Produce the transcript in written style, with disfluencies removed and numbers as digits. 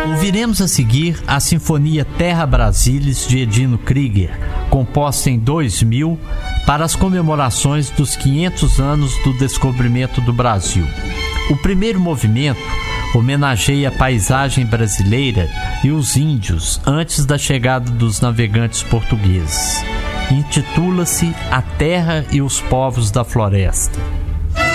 Ouviremos a seguir a Sinfonia Terra Brasilis de Edino Krieger, composta em 2000 para as comemorações dos 500 anos do descobrimento do Brasil. O primeiro movimento homenageia a paisagem brasileira e os índios antes da chegada dos navegantes portugueses. Intitula-se A Terra e os Povos da Floresta.